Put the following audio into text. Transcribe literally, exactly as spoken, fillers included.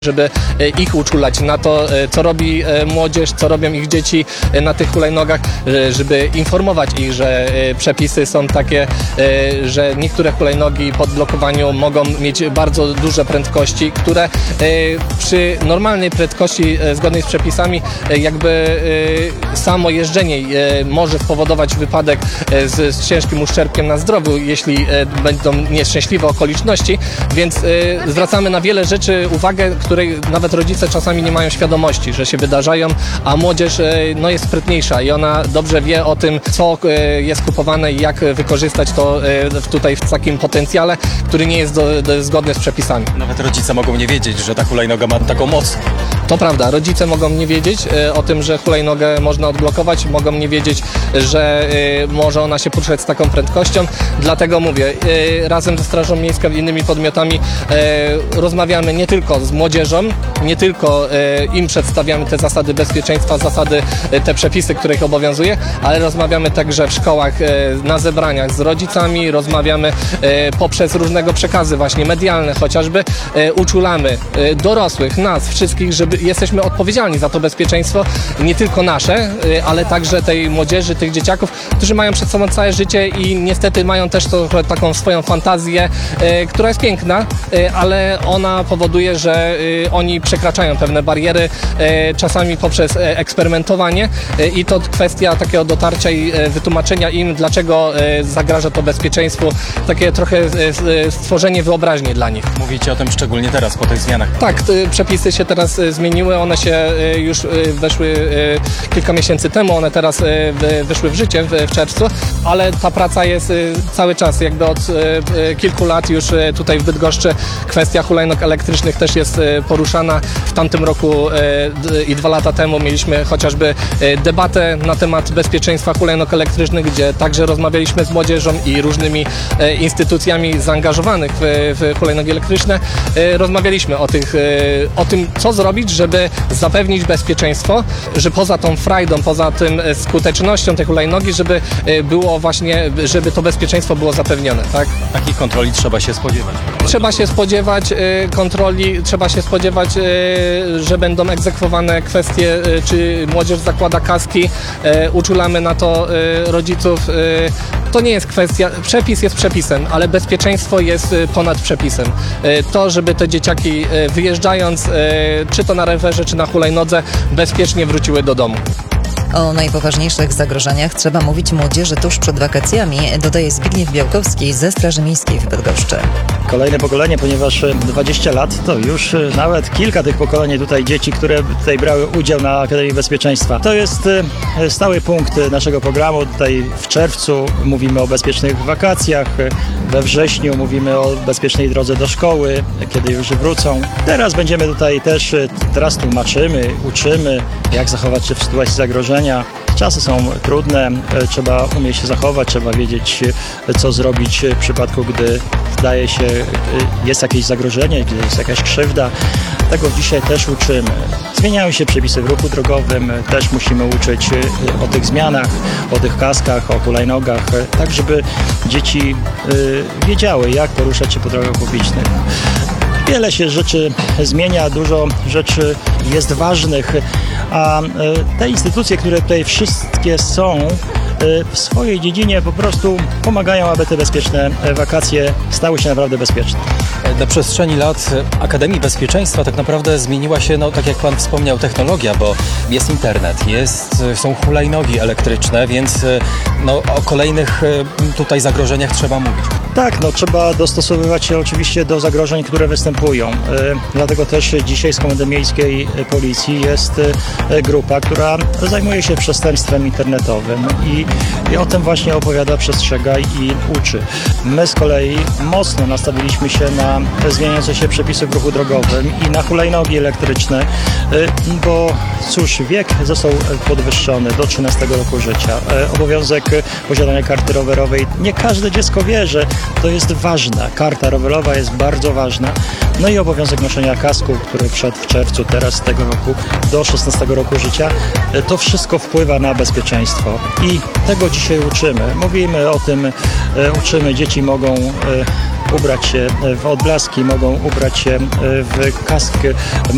żeby ich uczulać na to, co robi młodzież, co robią ich dzieci na tych hulajnogach, żeby informować ich, że przepisy są takie, że niektóre hulajnogi po odblokowaniu mogą mieć bardzo duże prędkości, które przy normalnej prędkości zgodnej z przepisami jakby samo jeżdżenie może spowodować wypadek z, z ciężkim uszczerbkiem na zdrowiu, jeśli będą nieszczęśliwe okoliczności, więc zwracamy na wiele rzeczy uwagę, której nawet rodzice czasami nie mają świadomości, że się wydarzają, a młodzież no, jest sprytniejsza i ona dobrze wie o tym, co jest kupowane i jak wykorzystać to tutaj w takim potencjale, który nie jest do, do, zgodny z przepisami. Nawet rodzice mogą nie wiedzieć, że ta hulajnoga ma taką moc. To prawda, rodzice mogą nie wiedzieć o tym, że hulajnogę można odblokować, mogą nie wiedzieć, że może ona się poruszać z taką prędkością, dlatego mówię, razem ze Strażą Miejską i innymi podmiotami rozmawiamy nie tylko z młodzieżą, nie tylko im przedstawiamy te zasady bezpieczeństwa, zasady, te przepisy, które ich obowiązuje, ale rozmawiamy także w szkołach, na zebraniach z rodzicami, rozmawiamy poprzez różnego przekazy właśnie medialne chociażby, uczulamy dorosłych, nas wszystkich, żeby jesteśmy odpowiedzialni za to bezpieczeństwo, nie tylko nasze, ale także tej młodzieży, tych dzieciaków, którzy mają przed sobą całe życie i niestety mają też to, taką swoją fantazję, która jest piękna, ale ona powoduje, że oni przekraczają pewne bariery, czasami poprzez eksperymentowanie i to kwestia takiego dotarcia i wytłumaczenia im, dlaczego zagraża to bezpieczeństwu, takie trochę stworzenie wyobraźni dla nich. Mówicie o tym szczególnie teraz, po tych zmianach. Tak, przepisy się teraz zmieniły, one się już weszły kilka miesięcy temu, one teraz weszły w życie w czerwcu, ale ta praca jest cały czas, jakby od kilku lat już tutaj w Bydgoszczy kwestia hulajnóg elektrycznych też jest poruszana. W tamtym roku i dwa lata temu mieliśmy chociażby debatę na temat bezpieczeństwa hulajnóg elektrycznych, gdzie także rozmawialiśmy z młodzieżą i różnymi instytucjami zaangażowanych w, w hulajnogi elektryczne. Rozmawialiśmy o, tych, o tym, co zrobić, żeby zapewnić bezpieczeństwo, że poza tą frajdą, poza tym skutecznością tej hulajnogi, żeby było właśnie, żeby to bezpieczeństwo było zapewnione, tak? Takich kontroli trzeba się spodziewać. Trzeba się spodziewać kontroli, trzeba się spodziewać, że będą egzekwowane kwestie, czy młodzież zakłada kaski, uczulamy na to rodziców. To nie jest kwestia, przepis jest przepisem, ale bezpieczeństwo jest ponad przepisem. To, żeby te dzieciaki wyjeżdżając, czy to na rowerze, czy na hulajnodze, bezpiecznie wróciły do domu. O najpoważniejszych zagrożeniach trzeba mówić młodzieży tuż przed wakacjami, dodaje Zbigniew Białkowski ze Straży Miejskiej w Bydgoszczy. Kolejne pokolenie, ponieważ dwadzieścia lat to już nawet kilka tych pokoleń tutaj dzieci, które tutaj brały udział na Akademii Bezpieczeństwa. To jest stały punkt naszego programu. Tutaj w czerwcu mówimy o bezpiecznych wakacjach, we wrześniu mówimy o bezpiecznej drodze do szkoły, kiedy już wrócą. Teraz będziemy tutaj też, teraz tłumaczymy, uczymy, jak zachować się w sytuacji zagrożenia. Czasy są trudne, trzeba umieć się zachować, trzeba wiedzieć, co zrobić w przypadku, gdy zdaje się, jest jakieś zagrożenie, gdy jest jakaś krzywda. Tego dzisiaj też uczymy. Zmieniają się przepisy w ruchu drogowym, też musimy uczyć o tych zmianach, o tych kaskach, o hulajnogach, tak żeby dzieci wiedziały, jak poruszać się po drogach publicznych. Wiele się rzeczy zmienia, dużo rzeczy jest ważnych, a te instytucje, które tutaj wszystkie są, w swojej dziedzinie po prostu pomagają, aby te bezpieczne wakacje stały się naprawdę bezpieczne. Na przestrzeni lat Akademii Bezpieczeństwa tak naprawdę zmieniła się, no tak jak Pan wspomniał, technologia, bo jest internet, jest, są hulajnogi elektryczne, więc no, o kolejnych tutaj zagrożeniach trzeba mówić. Tak, no trzeba dostosowywać się oczywiście do zagrożeń, które występują. Dlatego też dzisiaj z Komendy Miejskiej Policji jest grupa, która zajmuje się przestępstwem internetowym i, i o tym właśnie opowiada, przestrzega i uczy. My z kolei mocno nastawiliśmy się na zmieniające się przepisy w ruchu drogowym i na hulajnogi elektryczne, bo cóż, wiek został podwyższony do trzynastego roku życia. Obowiązek posiadania karty rowerowej, nie każde dziecko wie, że to jest ważne. Karta rowerowa jest bardzo ważna. No i obowiązek noszenia kasku, który wszedł w czerwcu teraz tego roku do szesnastego roku życia. To wszystko wpływa na bezpieczeństwo i tego dzisiaj uczymy. Mówimy o tym, uczymy, dzieci mogą ubrać się w odblaski, mogą ubrać się w kask,